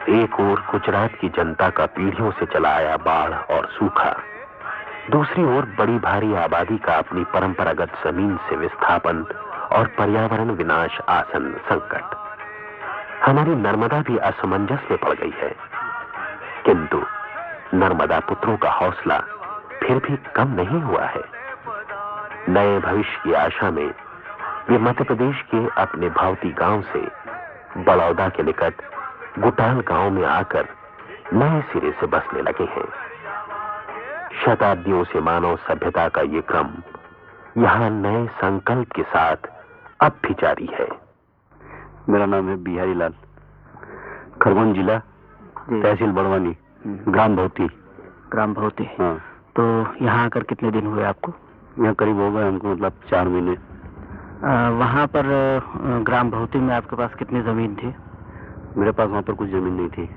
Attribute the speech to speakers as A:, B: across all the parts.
A: एक ओर गुजरात की जनता का पीढ़ियों से चला आया बाढ़ और सूखा, दूसरी ओर बड़ी भारी आबादी का अपनी परंपरागत जमीन से विस्थापन और पर्यावरण विनाश आसन्न संकट। हमारी नर्मदा भी असमंजस में पड़ गई है, किंतु नर्मदा पुत्रों का हौसला फिर भी कम नहीं हुआ है। नए भविष्य की आशा में वे मध्य प्रदेश के अपने भावती गांव से बड़ौदा के निकट गुटाल गांव में आकर नए सिरे से बसने लगे हैं। शताब्दियों से मानव सभ्यता का ये क्रम यहां नए संकल्प के साथ अब भी जारी है।
B: मेरा नाम है बिहारी लाल, खरगोन जिला, तहसील बड़वानी, ग्राम भौती।
C: ग्राम भौती।
B: हाँ।
C: तो यहाँ आकर कितने दिन हुए आपको?
B: यहाँ करीब हो गए हमको, मतलब 4 महीने।
C: वहाँ पर ग्राम भौती में आपके पास कितनी जमीन थी?
B: मेरे पास वहाँ पर कुछ जमीन नहीं थी।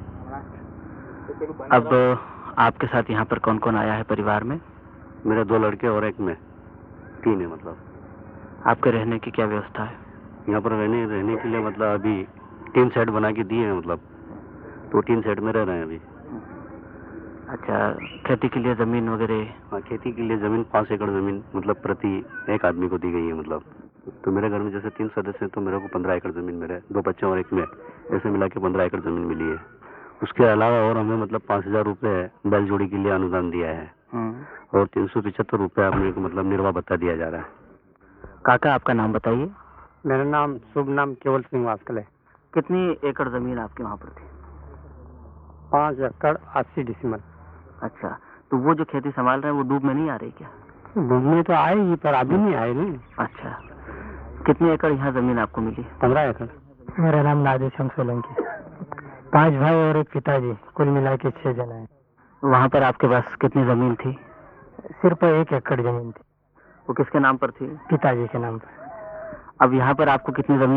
C: अब आपके साथ यहाँ पर कौन कौन आया है परिवार में?
B: मेरे 2 लड़के और एक मैं, 3 है मतलब।
C: आपके रहने की क्या व्यवस्था है?
B: यहाँ पर रहने के लिए मतलब अभी 3 सेट बना के दिए हैं, मतलब तो 3 सेट में रह रहे हैं अभी।
C: अच्छा, खेती के लिए जमीन वगैरह?
B: हाँ, खेती के लिए जमीन 5 एकड़ जमीन मतलब प्रति एक आदमी को दी गई है। मतलब तो मेरे घर में जैसे 3 सदस्य हैं तो मेरे को 15 एकड़ जमीन, मेरे 2 बच्चे और एक मैं, ऐसे मिला के 15 एकड़ जमीन मिली है। उसके अलावा और हमें मतलब 5,000 रुपये बैल जोड़ी के लिए अनुदान दिया है और 375 रुपये अपने को मतलब निर्वाह भत्ता दिया जा रहा है।
C: काका, आपका नाम बताइए।
D: मेरा नाम, शुभ नाम केवल सिंह वास्कल है।
C: कितनी एकड़ जमीन आपके वहाँ पर थी?
D: 5 एकड़ 80 डिसमल।
C: अच्छा, तो वो जो खेती संभाल रहे हैं वो डूब में नहीं आ रही क्या?
D: डूबने तो आएगी पर अभी नहीं आए नहीं।
C: अच्छा, कितनी एकड़ यहाँ जमीन आपको मिली?
D: 15 एकड़। मेरा नाम नादिर शम्स सोलंकी। 5 भाई और एक पिताजी, कुल मिला के 6 जन है।
C: वहाँ पर आपके पास कितनी जमीन थी?
D: सिर्फ 1 एकड़ जमीन थी।
C: वो किसके नाम पर थी?
D: पिताजी के नाम पर।
C: अब यहाँ पर आपको कितनी जमीन